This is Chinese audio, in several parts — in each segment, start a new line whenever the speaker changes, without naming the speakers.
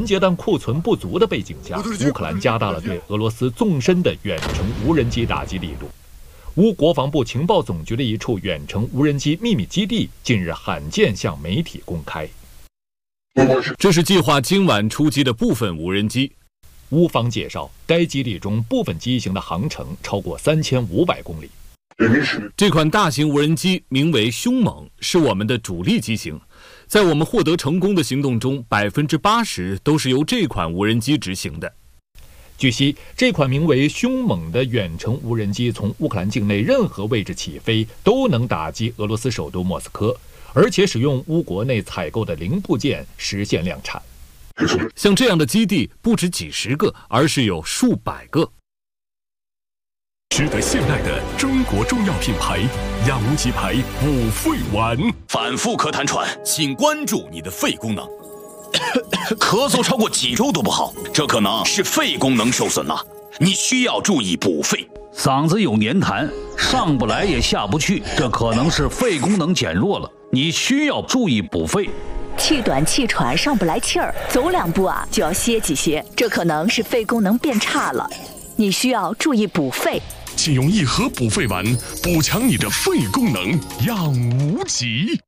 结弹库存不足的背景下，乌克兰加大了对俄罗斯纵深的远程无人机打击力度。乌国防部情报总局的一处远程无人机秘密基地近日罕见向媒体公开。
这是计划今晚出击的部分无人机。
乌方介绍，该基地中部分机型的航程超过3500公里。
这款大型无人机名为凶猛，是我们的主力机型。在我们获得成功的行动中，80%都是由这款无人机执行的。
据悉，这款名为凶猛的远程无人机从乌克兰境内任何位置起飞，都能打击俄罗斯首都莫斯科，而且使用乌国内采购的零部件实现量产。
像这样的基地不止几十个，而是有数百个。
值得信赖的中国中药品牌亚无极牌补肺丸。
反复咳痰喘，请关注你的肺功能。咳嗽超过几周都不好，这可能是肺功能受损了，你需要注意补肺。
嗓子有黏痰，上不来也下不去，这可能是肺功能减弱了，你需要注意补肺。
气短气喘，上不来气儿，走2步就要歇几歇，这可能是肺功能变差了，你需要注意补肺。
请用1盒补肺丸，补强你的肺功能，养无极。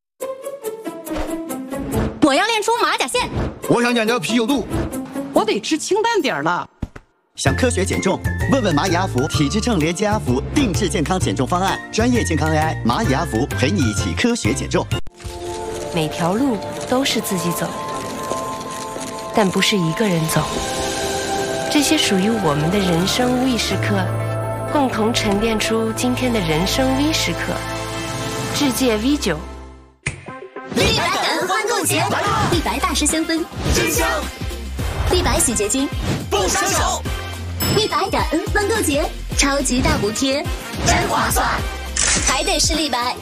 我要练出马甲线，
我想减掉啤酒肚，
我得吃清淡点了。
想科学减重？问问蚂蚁阿福体质秤连接阿福定制健康减重方案，专业健康 AI 蚂蚁阿福陪你一起科学减重。
每条路都是自己走，但不是一个人走。这些属于我们的人生 V 时刻，共同沉淀出今天的人生 V 时刻。智界 V9。
立白感恩欢购节，立白大师香氛真香，立白洗洁精不伤手，立白感恩欢购节，超级大补贴，真划算，还得是立白。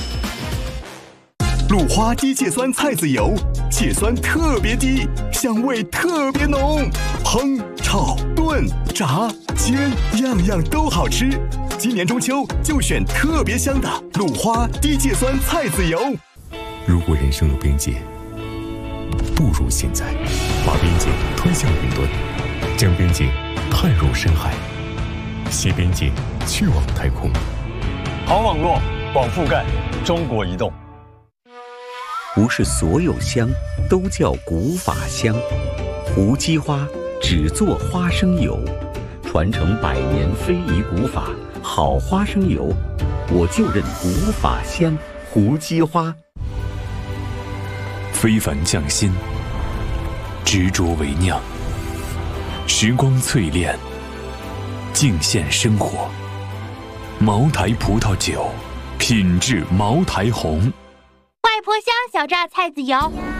鲁花低芥酸菜籽油，芥酸特别低，香味特别浓，烹、炒、炖、炸、煎，样样都好吃。今年中秋就选特别香的鲁花低芥酸菜籽油。
如果人生有边界，不如现在，把边界推向云端，将边界探入深海，携边界去往太空。
好网络，广覆盖，中国移动。
不是所有香都叫古法香，胡姬花只做花生油，传承100年非遗古法，好花生油，我就认古法香胡姬花。
非凡匠心，执着为酿，时光淬炼，敬献生活。茅台葡萄酒，品质茅台红。
外婆香小榨菜籽油，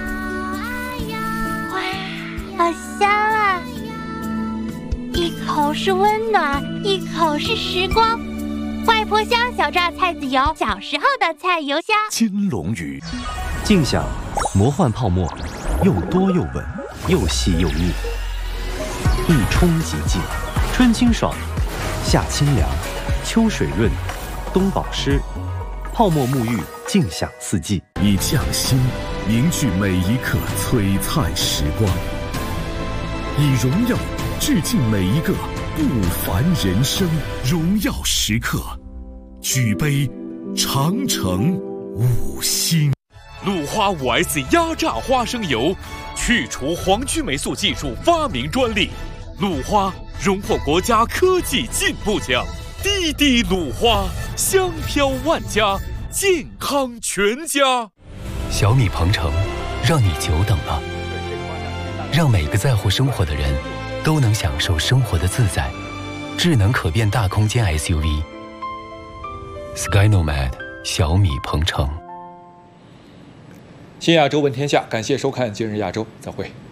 哇，好香啊！一口是温暖，一口是时光。外婆香小榨菜籽油，小时候的菜油香。
金龙鱼，
静享魔幻泡沫，又多又稳，又细又腻，一冲即净，春清爽，夏清凉，秋水润，冬保湿。泡沫沐浴，静享四季。
以匠心凝聚每一刻璀璨时光，以荣耀致敬每一个不凡人生。荣耀时刻，举杯长城5星。
鲁花5S 压榨花生油，去除黄曲霉素技术发明专利。鲁花荣获国家科技进步奖。滴滴鲁花，香飘万家，健康全家。
小米鹏程，让你久等了，让每个在乎生活的人都能享受生活的自在。智能可变大空间 SUV Sky Nomad 小米鹏程。
新亚洲问天下，感谢收看今日亚洲，再会。